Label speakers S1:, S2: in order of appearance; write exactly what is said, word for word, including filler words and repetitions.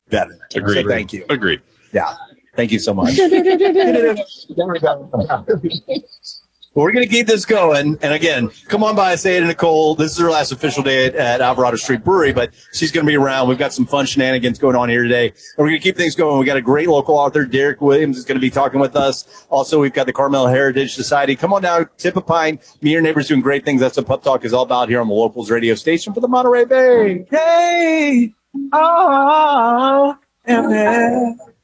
S1: better.
S2: Agreed.
S1: So thank you.
S2: Agreed.
S1: Yeah. Thank you so much. Well, we're going to keep this going. And again, come on by and say it to Nicole. This is her last official day at, at Alvarado Street Brewery, but she's going to be around. We've got some fun shenanigans going on here today. And we're going to keep things going. We got a great local author, Derek Williams, is going to be talking with us. Also, we've got the Carmel Heritage Society. Come on down, tip a pint. Me and your neighbors doing great things. That's what Pup Talk is all about here on the Locals radio station for the Monterey Bay. Hey! Oh, yeah.